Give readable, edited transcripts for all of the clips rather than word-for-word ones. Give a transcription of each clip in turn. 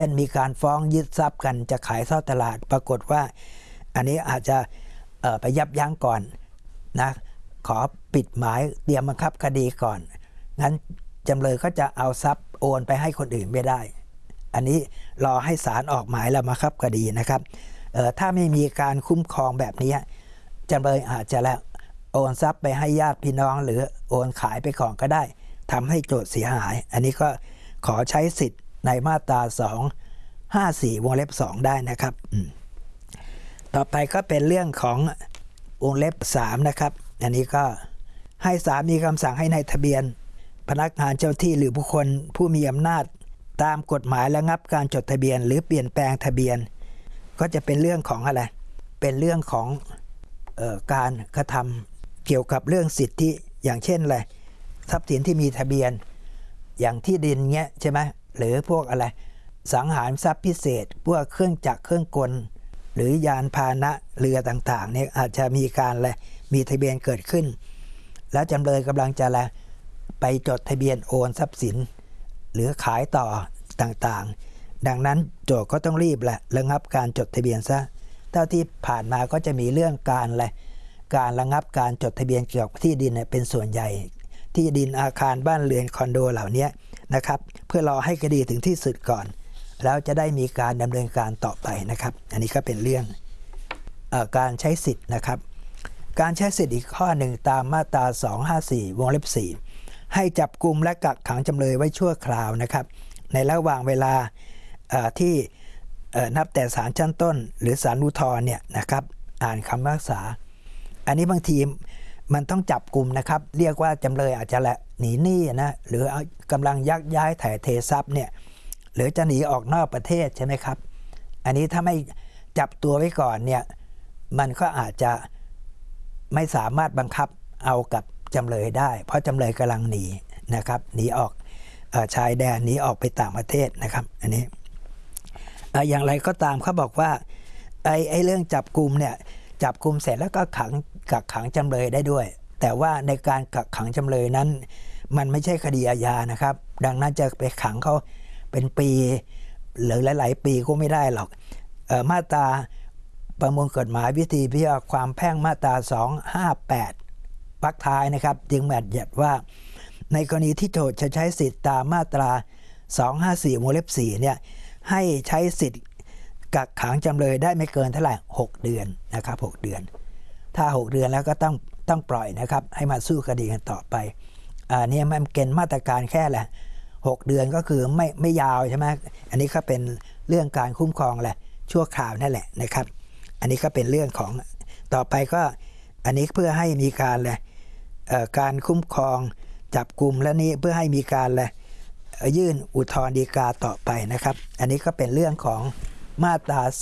นมีการฟ้องยึดทรัพย์กันจะขายทอดตลาดปรากฏว่าอันนี้อาจจะไปยับยั้งก่อนนะขอปิดหมายเตรียมบังคับคดีก่อนงั้นจำเลยก็จะเอาทรัพย์โอนไปให้คนอื่นไม่ได้อันนี้รอให้ศาลออกหมายแล้วบังคับคดีนะครับถ้าไม่มีการคุ้มครองแบบนี้จำเลยอาจจะแล้วโอนทรัพย์ไปให้ญาติพี่น้องหรือโอนขายไปก่อนก็ได้ทำให้โจทก์เสียหายอันนี้ก็ขอใช้สิทธิ์ในมาตรา254วงเล็บ2ได้นะครับต่อไปก็เป็นเรื่องของวงเล็บ3นะครับอันนี้ก็ให้ศาลมีคำสั่งให้ในทะเบียนพนักงานเจ้าที่หรือบุคคลผู้มีอำนาจตามกฎหมายระงับการจดทะเบียนหรือเปลี่ยนแปลงทะเบียนก็จะเป็นเรื่องของอะไรเป็นเรื่องของการกระทำเกี่ยวกับเรื่องสิทธิอย่างเช่นอะไรทรัพย์สินที่มีทะเบียนอย่างที่ดินเงี้ยใช่ไหมหรือพวกอะไรสังหารทรัพย์พิเศษพวกเครื่องจักรเครื่องกลหรือยานพาหนะเรือต่างๆเนี่ยอาจจะมีการอะไรมีทะเบียนเกิดขึ้นแล้วจำเลยกำลังจะอะไรไปจดทะเบียนโอนทรัพย์สินหรือขายต่อต่างๆดังนั้นโจทก์ก็ต้องรีบแหละระงับการจดทะเบียนซะเท่าที่ผ่านมาก็จะมีเรื่องการระงับการจดทะเบียนเกี่ยวกับที่ดินเป็นส่วนใหญ่ที่ดินอาคารบ้านเรือนคอนโดเหล่านี้นะครับเพื่อรอให้คดีถึงที่สุดก่อนแล้วจะได้มีการดำเนินการต่อไปนะครับอันนี้ก็เป็นเรื่องการใช้สิทธิ์นะครับการใช้สิทธิ์อีกข้อหนึ่งตามมาตรา254วงเล็บ4ให้จับกุมและกักขังจำเลยไว้ชั่วคราวนะครับในระหว่างเวลาที่นับแต่ศาลชั้นต้นหรือศาลอุทธรณ์เนี่ยนะครับอ่านคำพิพากษาอันนี้บางทีมันต้องจับกุมนะครับเรียกว่าจำเลยอาจจะหนีหนี้นะหรือกำลังยักย้ายถ่ายเททรัพย์เนี่ยหรือจะหนีออกนอกประเทศใช่ไหมครับอันนี้ถ้าไม่จับตัวไว้ก่อนเนี่ยมันก็อาจจะไม่สามารถบังคับเอากับจำเลยได้เพราะจำเลยกำลังหนีนะครับหนีออกชายแดนหนีออกไปต่างประเทศนะครับอันนี้อย่างไรก็ตามเขาบอกว่าไอ้เรื่องจับกุมเนี่ยจับกุมเสร็จแล้วก็กักขังจำเลยได้ด้วยแต่ว่าในการกักขังจำเลยนั้นมันไม่ใช่คดีอาญานะครับดังนั้นจะไปขังเขาเป็นปีหรือหลายๆปีก็ไม่ได้หรอกมาตราประมวลกฎหมายวิธีพิจารณาความแพ่งมาตรา258วรรคท้ายนะครับจึงบัญญัติว่าในกรณีที่โจทก์จะใช้สิทธิตามมาตรา254วงเล็บ4เนี่ยให้ใช้สิทธิ์กักขังจำเลยได้ไม่เกินเท่าไหร่6เดือนนะครับ6เดือนถ้า6เดือนแล้วก็ต้องปล่อยนะครับให้มาสู้คดีกันต่อไปเนี่ยมันเกณฑ์มาตรการแค่แหละ6เดือนก็คือไม่ยาวใช่ไหมอันนี้ก็เป็นเรื่องการคุ้มครองแหละชั่วคราวนั่นแหละนะครับอันนี้ก็เป็นเรื่องของต่อไปก็อันนี้เพื่อให้มีการการคุ้มครองจับกุมและนี้เพื่อให้มีการยื่นอุทธรณ์ฎีกาต่อไปนะครับอันนี้ก็เป็นเรื่องของมาตรา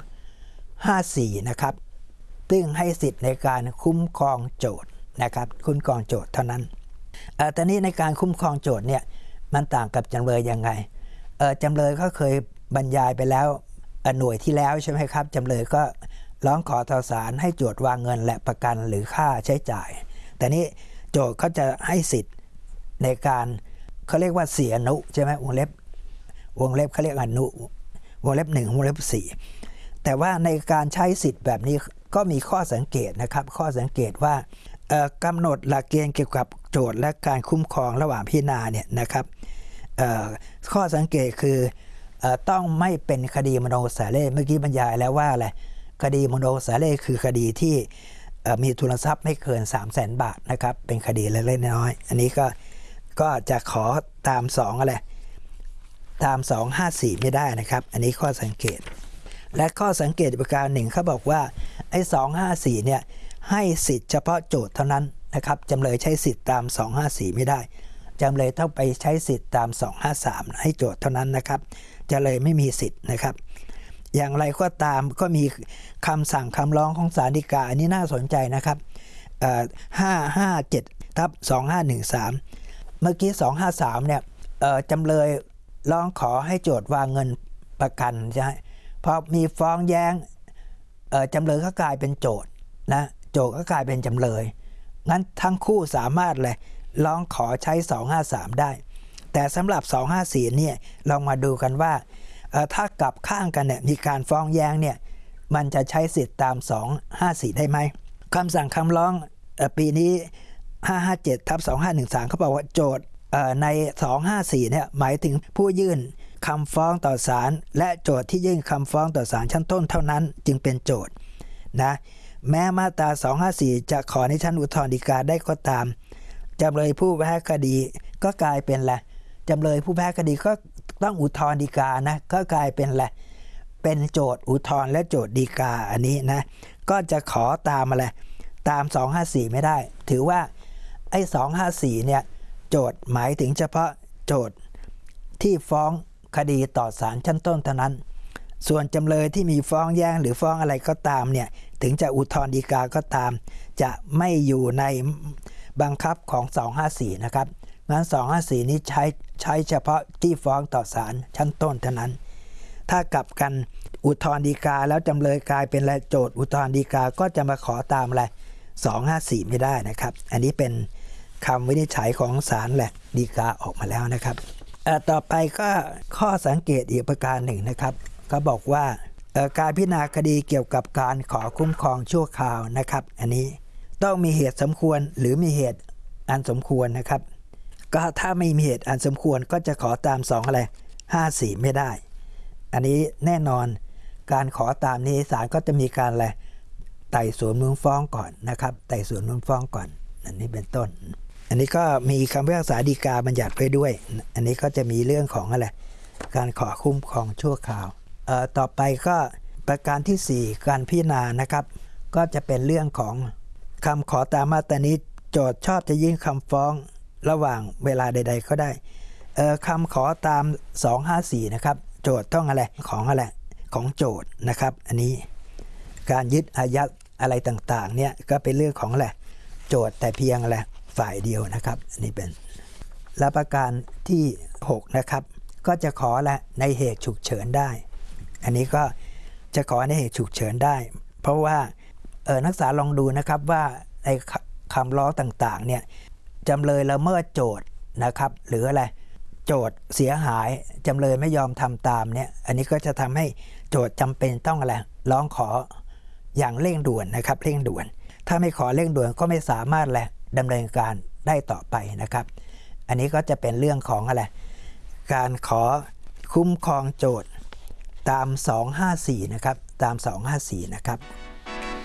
254นะครับซึ่งให้สิทธิ์ในการคุ้มครองโจทก์นะครับคุ้มครองโจทก์เท่านั้นตอนนี้ในการคุ้มครองโจทก์เนี่ยมันต่างกับจำเลยยังไงจำเลยก็เคยบรรยายไปแล้วหน่วยที่แล้วใช่ไหมครับจำเลยก็ร้องขอต่อศาลให้โจทก์วางเงินและประกันหรือค่าใช้จ่ายแต่นี้โจทก์เขาจะให้สิทธิ์ในการเขาเรียกว่าเสียอนุใช่ไหมวงเล็บเขาเรียกอนุวงเล็บ1วงเล็บ4แต่ว่าในการใช้สิทธิ์แบบนี้ก็มีข้อสังเกตนะครับข้อสังเกตว่ากำหนดหลักเกณฑ์เกี่ยวกับโจทก์และการคุ้มครองระหว่างพิจารณาเนี่ยนะครับข้อสังเกตคือต้องไม่เป็นคดีมโนสาเร่เมื่อกี้บรรยายแล้วว่าอะไรคดีมโนสาเร่คือคดีที่มีทุนทรัพย์ไม่เกิน 300,000 บาทนะครับเป็นคดีเล็กๆน้อยๆอันนี้ก็จะขอตามตาม254ไม่ได้นะครับอันนี้ข้อสังเกตและข้อสังเกตประการหนึ่งเขาบอกว่าไอ้254เนี่ยให้สิทธิ์เฉพาะโจทก์เท่านั้นนะครับจำเลยใช้สิทธิ์ตาม254ไม่ได้จำเลยต้องไปใช้สิทธิ์ตาม253ให้โจทก์เท่านั้นนะครับจำเลยไม่มีสิทธิ์นะครับอย่างไรก็ตามก็มีคำสั่งคำร้องของศาลฎีกาอันนี้น่าสนใจนะครับ557/2513เมื่อกี้253เนี่ยจำเลยร้องขอให้โจทก์วางเงินประกันใช่ไหมพอมีฟ้องแย้งจำเลยก็กลายเป็นโจทก์นะโจทก์ก็กลายเป็นจำเลยงั้นทั้งคู่สามารถเลยร้องขอใช้253ได้แต่สำหรับ254เนี่ยลองมาดูกันว่าถ้ากลับข้างกันเนี่ยมีการฟ้องแย้งเนี่ยมันจะใช้สิทธิ์ตาม254ได้ไหมคำสั่งคำร้องปีนี้557/2513เขาบอกว่าโจทย์ใน254เนี่ยหมายถึงผู้ยื่นคำฟ้องต่อศาลและโจทย์ที่ยื่นคำฟ้องต่อศาลชั้นต้นเท่านั้นจึงเป็นโจทย์นะแม้มาตรา254จะขอในชั้นอุทธรณ์ฎีกาได้ก็ตามจำเลยผู้แพ้คดีก็กลายเป็นละจำเลยผู้แพ้คดีก็ต้องอุทธรณ์ฎีกานะก็กลายเป็นละเป็นโจทย์อุทธรณ์และโจทย์ฎีกาอันนี้นะก็จะขอตามอะไรตาม254ไม่ได้ถือว่าไอ้254เนี่ยโจทย์หมายถึงเฉพาะโจทย์ที่ฟ้องคดีต่อศาลชั้นต้นเท่านั้นส่วนจำเลยที่มีฟ้องแย้งหรือฟ้องอะไรก็ตามเนี่ยถึงจะอุทธรณ์ฎีกาก็ตามจะไม่อยู่ในบังคับของ254นะครับงั้น254นี้ใช้เฉพาะที่ฟ้องต่อศาลชั้นต้นเท่านั้นถ้ากลับกันอุทธรณ์ฎีกาแล้วจำเลยกลายเป็นโจทย์อุทธรณ์ฎีกาก็จะมาขอตามอะไร254ไม่ได้นะครับอันนี้เป็นคำวินิจฉัยของศาลแหละฎีกาออกมาแล้วนะครับต่อไปก็ข้อสังเกตอีกประการหนึ่งนะครับเขาบอกว่าการพิจารณาคดีเกี่ยวกับการขอคุ้มครองชั่วคราวนะครับอันนี้ต้องมีเหตุสมควรหรือมีเหตุอันสมควรนะครับก็ถ้าไม่มีเหตุอันสมควรก็จะขอตาม54ไม่ได้อันนี้แน่นอนการขอตามนี้ศาลก็จะมีการไต่สวนมูลฟ้องก่อนนะครับไต่สวนมูลฟ้องก่อนอันนี้เป็นต้นอันนี้ก็มีคำพิพากษาฎีกาบัญญัติไว้ด้วยอันนี้ก็จะมีเรื่องของอะไรการขอคุ้มครองชั่วคราวต่อไปก็ประการที่4การพิจารณานะครับก็จะเป็นเรื่องของคำขอตามมาตรานี้โจทก์ชอบจะยื่นคำฟ้องระหว่างเวลาใดๆก็ได้คำขอตาม254นะครับโจทก์ต้องอะไรของโจทก์นะครับอันนี้การยึดอายัดอะไรต่างๆเนี่ยก็เป็นเรื่องของโจทก์แต่เพียงฝ่ายเดียวนะครับอันนี้เป็นและประการที่6นะครับก็จะขอในเหตุฉุกเฉินได้อันนี้ก็จะขอในเหตุฉุกเฉินได้เพราะว่านักศึกษาลองดูนะครับว่าในคำร้องต่างๆเนี่ยจำเลยละเมิดโจทก์นะครับหรือโจทก์เสียหายจำเลยไม่ยอมทำตามเนี่ยอันนี้ก็จะทำให้โจทก์จำเป็นต้องร้องขออย่างเร่งด่วนนะครับเร่งด่วนถ้าไม่ขอเร่งด่วนก็ไม่สามารถดำเนินการได้ต่อไปนะครับอันนี้ก็จะเป็นเรื่องของการขอคุ้มครองโจทก์ตาม254นะครับตาม254นะครับ